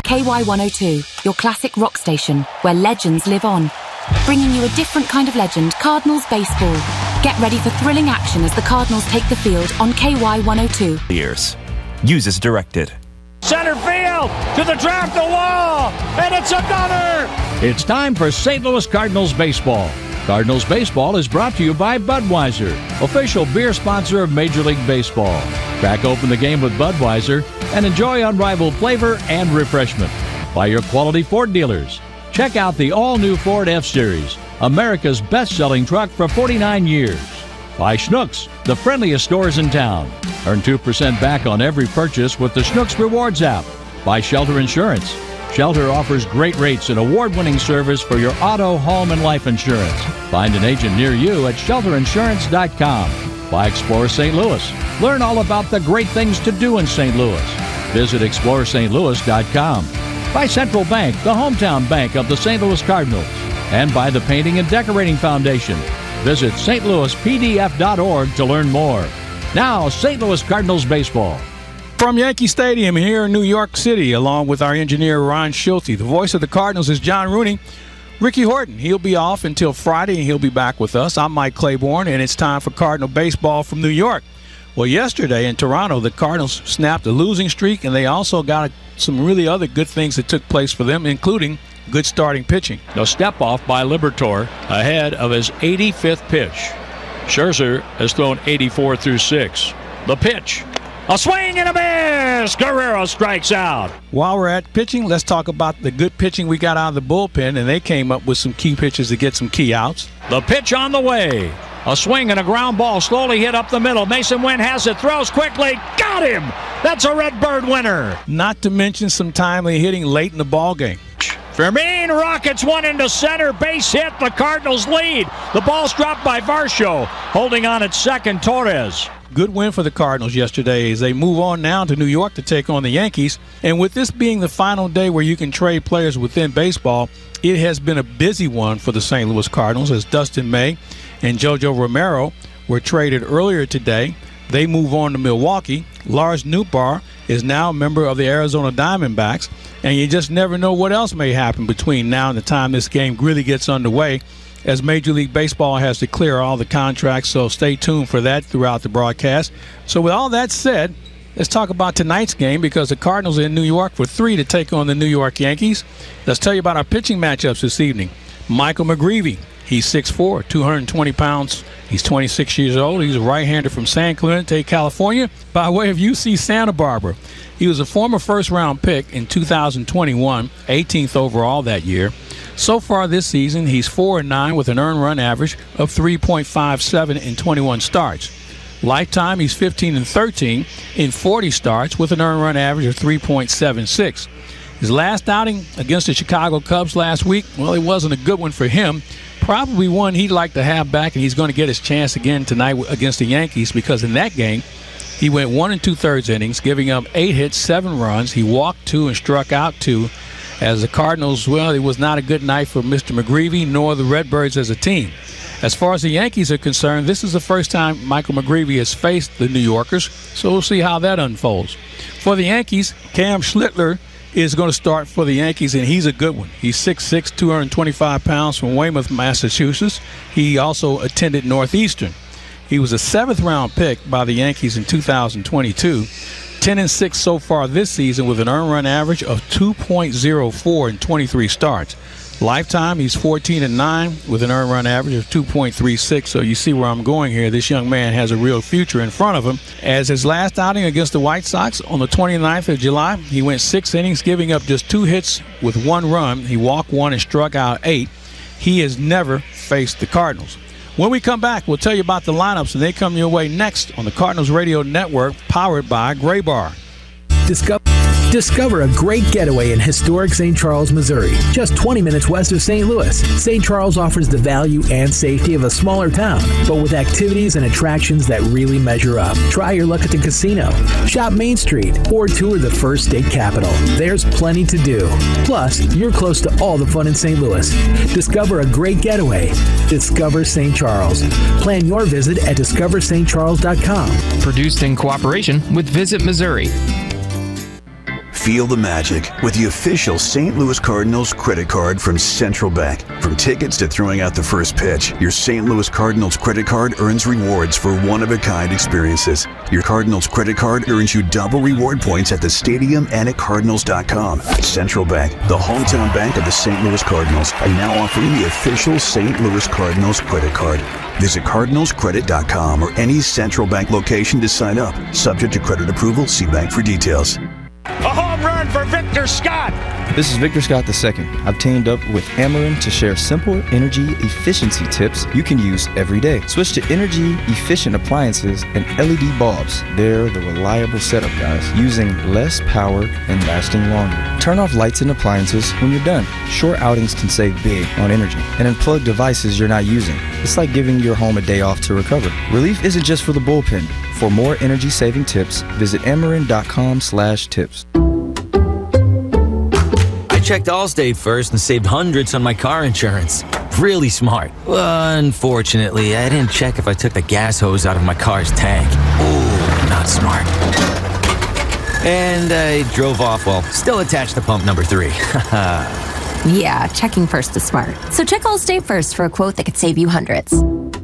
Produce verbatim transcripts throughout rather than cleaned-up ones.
K Y one oh two, your classic rock station, where legends live on. Bringing you a different kind of legend, Cardinals baseball. Get ready for thrilling action as the Cardinals take the field on K Y one oh two. Years. Use as directed. Center field to the track, the wall, and it's another! It's time for Saint Louis Cardinals baseball. Cardinals baseball is brought to you by Budweiser, official beer sponsor of Major League Baseball. Crack open the game with Budweiser and enjoy unrivaled flavor and refreshment. By your quality Ford dealers. Check out the all-new Ford F-Series, America's best-selling truck for forty-nine years. By Schnucks, the friendliest stores in town. Earn two percent back on every purchase with the Schnucks Rewards app. By Shelter Insurance. Shelter offers great rates and award-winning service for your auto, home, and life insurance. Find an agent near you at shelter insurance dot com. By Explore Saint Louis. Learn all about the great things to do in Saint Louis. Visit explore st louis dot com. By Central Bank, the hometown bank of the Saint Louis Cardinals. And by the Painting and Decorating Foundation. Visit s t louis p d f dot org to learn more. Now, Saint Louis Cardinals baseball. From Yankee Stadium here in New York City, along with our engineer, Ron Schulte. The voice of the Cardinals is John Rooney. Ricky Horton, he'll be off until Friday, and he'll be back with us. I'm Mike Claiborne, and it's time for Cardinal baseball from New York. Well, yesterday in Toronto, the Cardinals snapped a losing streak, and they also got some really other good things that took place for them, including good starting pitching. A step off by Liberatore ahead of his eighty-fifth pitch. Scherzer has thrown eighty-four through six. The pitch. A swing and a miss! Guerrero strikes out. While we're at pitching, let's talk about the good pitching we got out of the bullpen, and they came up with some key pitches to get some key outs. The pitch on the way. A swing and a ground ball slowly hit up the middle. Mason Wynn has it, throws quickly. Got him! That's a Redbird winner. Not to mention some timely hitting late in the ball game. Fermin rockets one into center. Base hit. The Cardinals lead. The ball's dropped by Varsho. Holding on at second, Torres. Good win for the Cardinals yesterday as they move on now to New York to take on the Yankees. And with this being the final day where you can trade players within baseball, it has been a busy one for the Saint Louis Cardinals as Dustin May and Jojo Romero were traded earlier today. They move on to Milwaukee. Lars Nootbaar is now a member of the Arizona Diamondbacks, and you just never know what else may happen between now and the time this game really gets underway, as Major League Baseball has to clear all the contracts, so stay tuned for that throughout the broadcast. So with all that said, let's talk about tonight's game because the Cardinals are in New York for three to take on the New York Yankees. Let's tell you about our pitching matchups this evening. Michael McGreevy, he's six foot four, two hundred twenty pounds. He's twenty-six years old. He's a right-hander from San Clemente, California, by way of U C Santa Barbara. He was a former first-round pick in two thousand twenty-one, eighteenth overall that year. So far this season, he's four and nine with an earned run average of three point five seven in twenty-one starts. Lifetime, he's fifteen and thirteen in forty starts with an earned run average of three point seven six. His last outing against the Chicago Cubs last week, well, it wasn't a good one for him. Probably one he'd like to have back, and he's going to get his chance again tonight against the Yankees because in that game, he went one and two-thirds innings, giving up eight hits, seven runs. He walked two and struck out two. As the Cardinals, well, it was not a good night for Mister McGreevy nor the Redbirds as a team. As far as the Yankees are concerned, this is the first time Michael McGreevy has faced the New Yorkers, so we'll see how that unfolds. For the Yankees, Cam Schlittler is going to start for the Yankees, and he's a good one. He's six foot six, two hundred twenty-five pounds from Weymouth, Massachusetts. He also attended Northeastern. He was a seventh-round pick by the Yankees in two thousand twenty-two. ten and six so far this season with an earned run average of two point oh four in twenty-three starts. Lifetime, he's fourteen and nine with an earned run average of two point three six. So you see where I'm going here. This young man has a real future in front of him. As his last outing against the White Sox on the twenty-ninth of July, he went six innings, giving up just two hits with one run. He walked one and struck out eight. He has never faced the Cardinals. When we come back, we'll tell you about the lineups, and they come your way next on the Cardinals Radio Network, powered by Gray Bar. Discover, discover a great getaway in historic Saint Charles, Missouri, just twenty minutes west of Saint Louis. Saint Charles offers the value and safety of a smaller town, but with activities and attractions that really measure up. Try your luck at the casino, shop Main Street, or tour the First State Capitol. There's plenty to do. Plus, you're close to all the fun in Saint Louis. Discover a great getaway. Discover Saint Charles. Plan your visit at discover st charles dot com. Produced in cooperation with Visit Missouri. Feel the magic with the official Saint Louis Cardinals credit card from Central Bank. From tickets to throwing out the first pitch, your Saint Louis Cardinals credit card earns rewards for one-of-a-kind experiences. Your Cardinals credit card earns you double reward points at the stadium and at Cardinals dot com. Central Bank, the hometown bank of the Saint Louis Cardinals, are now offering the official Saint Louis Cardinals credit card. Visit Cardinals Credit dot com or any Central Bank location to sign up. Subject to credit approval, see bank for details. A home run for Victor Scott. This is Victor Scott the second. I've teamed up with Ameren to share simple energy efficiency tips you can use every day. Switch to energy efficient appliances and L E D bulbs. They're the reliable setup, guys, using less power and lasting longer. Turn off lights and appliances when you're done. Short outings can save big on energy. And unplug devices you're not using. It's like giving your home a day off to recover. Relief isn't just for the bullpen. For more energy-saving tips, visit Ameren dot com slash tips. I checked Allstate first and saved hundreds on my car insurance. Really smart. Unfortunately, I didn't check if I took the gas hose out of my car's tank. Ooh, not smart. And I drove off while still attached to pump number three. Yeah, checking first is smart. So check Allstate first for a quote that could save you hundreds.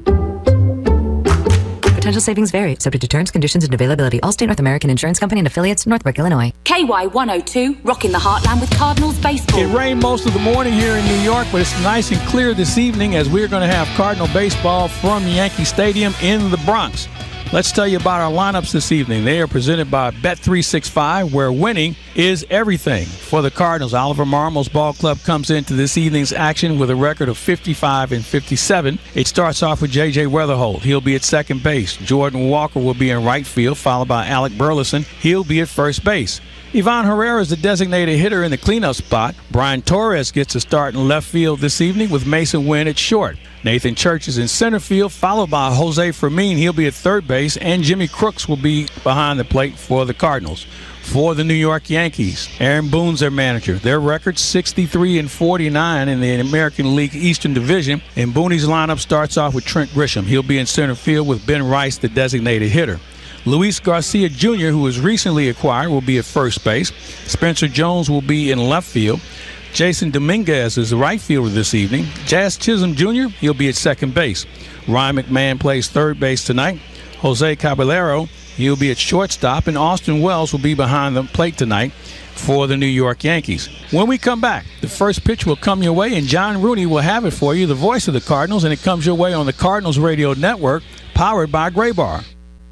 Potential savings vary, subject to terms, conditions, and availability. Allstate North American Insurance Company and affiliates, Northbrook, Illinois. K Y one oh two, rocking the heartland with Cardinals baseball. It rained most of the morning here in New York, but it's nice and clear this evening as we're going to have Cardinal baseball from Yankee Stadium in the Bronx. Let's tell you about our lineups this evening. They are presented by Bet three sixty-five, where winning is everything. For the Cardinals, Oliver Marmol's ball club comes into this evening's action with a record of fifty-five and fifty-seven. It starts off with J J Weatherholt. He'll be at second base. Jordan Walker will be in right field, followed by Alec Burleson. He'll be at first base. Ivan Herrera is the designated hitter in the cleanup spot. Brian Torres gets a start in left field this evening with Mason Wynn at short. Nathan Church is in center field, followed by Jose Fermin. He'll be at third base, and Jimmy Crooks will be behind the plate for the Cardinals. For the New York Yankees, Aaron Boone's their manager. Their record sixty-three and forty-nine in the American League Eastern Division, and Boone's lineup starts off with Trent Grisham. He'll be in center field with Ben Rice, the designated hitter. Luis Garcia Junior, who was recently acquired, will be at first base. Spencer Jones will be in left field. Jason Dominguez is the right fielder this evening. Jazz Chisholm Junior, he'll be at second base. Ryan McMahon plays third base tonight. Jose Caballero, he'll be at shortstop. And Austin Wells will be behind the plate tonight for the New York Yankees. When we come back, the first pitch will come your way, and John Rooney will have it for you, the voice of the Cardinals, and it comes your way on the Cardinals Radio Network, powered by Graybar.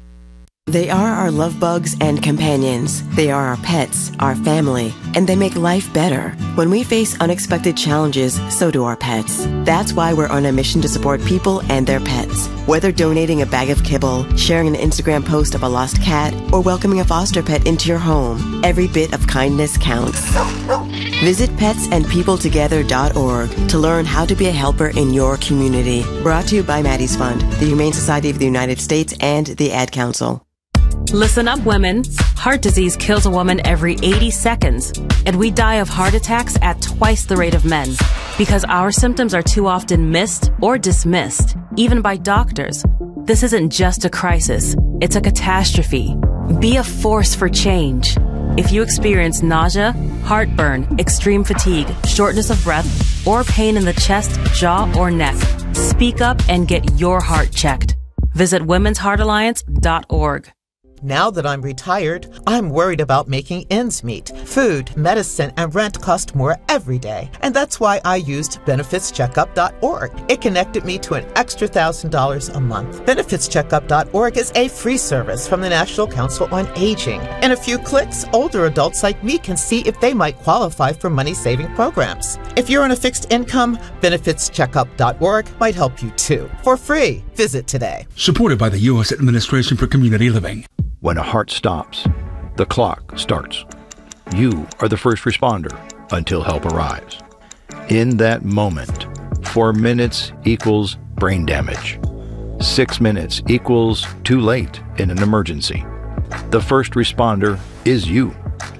They are our love bugs and companions. They are our pets, our family, and they make life better. When we face unexpected challenges, so do our pets. That's why we're on a mission to support people and their pets. Whether donating a bag of kibble, sharing an Instagram post of a lost cat, or welcoming a foster pet into your home, every bit of kindness counts. Visit pets and people together dot org to learn how to be a helper in your community. Brought to you by Maddie's Fund, the Humane Society of the United States, and the Ad Council. Listen up, women. Heart disease kills a woman every eighty seconds, and we die of heart attacks at twice the rate of men because our symptoms are too often missed or dismissed, even by doctors. This isn't just a crisis, it's a catastrophe. Be a force for change. If you experience nausea, heartburn, extreme fatigue, shortness of breath, or pain in the chest, jaw, or neck, speak up and get your heart checked. Visit women's heart alliance dot org. Now that I'm retired, I'm worried about making ends meet. Food, medicine, and rent cost more every day. And that's why I used benefits checkup dot org. It connected me to an extra one thousand dollars a month. benefits checkup dot org is a free service from the National Council on Aging. In a few clicks, older adults like me can see if they might qualify for money-saving programs. If you're on a fixed income, benefits checkup dot org might help you too. For free, visit today. Supported by the U S Administration for Community Living. When a heart stops, the clock starts. You are the first responder until help arrives. In that moment, four minutes equals brain damage. Six minutes equals too late in an emergency. The first responder is you.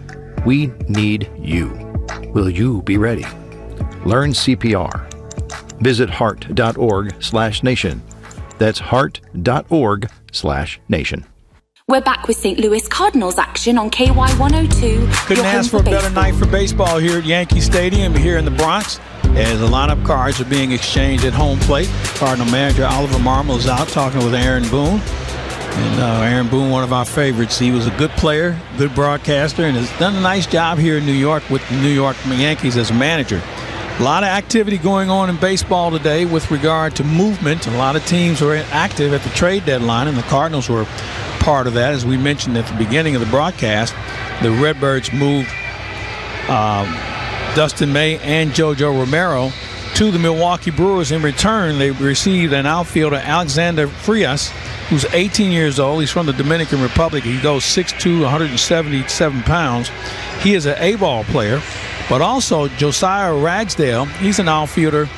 We need you. Will you be ready? Learn C P R. Visit heart dot org slash nation. That's heart dot org slash nation. We're back with Saint Louis Cardinals action on K Y one oh two. Couldn't ask for a better night for baseball here at Yankee Stadium here in the Bronx, as a lot of cards are being exchanged at home plate. Cardinal manager Oliver Marmol is out talking with Aaron Boone. And uh, Aaron Boone, one of our favorites. He was a good player, good broadcaster, and has done a nice job here in New York with the New York Yankees as a manager. A lot of activity going on in baseball today with regard to movement. A lot of teams are active at the trade deadline, and the Cardinals were part of that. As we mentioned at the beginning of the broadcast, the Redbirds moved uh, Dustin May and JoJo Romero to the Milwaukee Brewers. In return, they received an outfielder, Alexander Frias, who's eighteen years old. He's from the Dominican Republic. He goes six two, one hundred seventy-seven pounds. He is an A-ball player. But also Josiah Ragsdale, he's an outfielder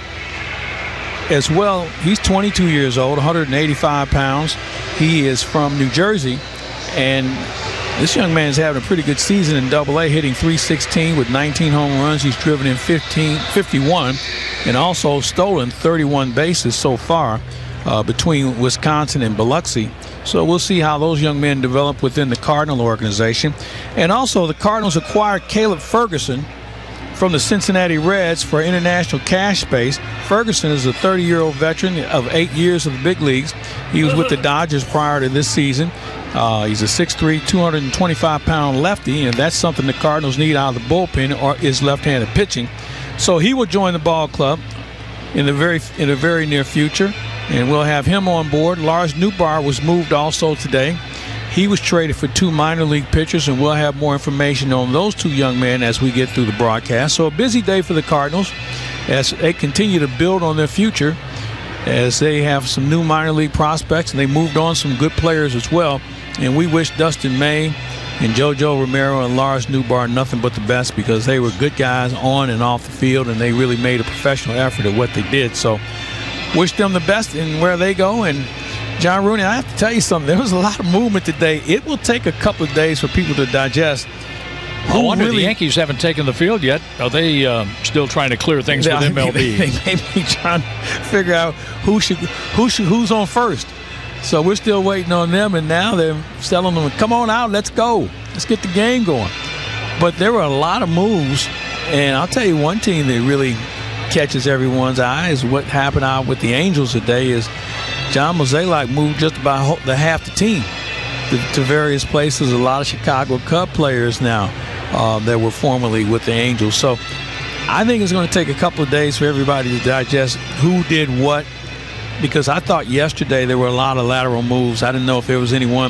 as well. He's twenty-two years old, one hundred eighty-five pounds. He is from New Jersey, and this young man's having a pretty good season in Double A, hitting three sixteen with nineteen home runs. He's driven in fifteen, fifty-one, and also stolen thirty-one bases so far uh, between Wisconsin and Biloxi. So we'll see how those young men develop within the Cardinal organization. And also the Cardinals acquired Caleb Ferguson from the Cincinnati Reds for international cash space. Ferguson is a thirty-year-old veteran of eight years of the big leagues. He was with the Dodgers prior to this season. Uh, he's a six three, two hundred twenty-five pound lefty, and that's something the Cardinals need out of the bullpen, or is left-handed pitching. So he will join the ball club in the very in the very near future, and we'll have him on board. Lars Newbar was moved also today. He was traded for two minor league pitchers, and we'll have more information on those two young men as we get through the broadcast. So a busy day for the Cardinals as they continue to build on their future, as they have some new minor league prospects, and they moved on some good players as well. And we wish Dustin May and JoJo Romero and Lars Newbar nothing but the best, because they were good guys on and off the field, and they really made a professional effort at what they did. So wish them the best in where they go. And John Rooney, I have to tell you something. There was a lot of movement today. It will take a couple of days for people to digest. I wonder really, the Yankees haven't taken the field yet. Are they uh, still trying to clear things with M L B? They may be trying to figure out who should, who should, who's on first. So we're still waiting on them, and now they're telling them, come on out, let's go. Let's get the game going. But there were a lot of moves, and I'll tell you one team that really catches everyone's eye is what happened out with the Angels today. Is John Mozeliak moved just about the half the team to, to various places. A lot of Chicago Cub players now uh, that were formerly with the Angels. So I think it's going to take a couple of days for everybody to digest who did what, because I thought yesterday there were a lot of lateral moves. I didn't know if there was anyone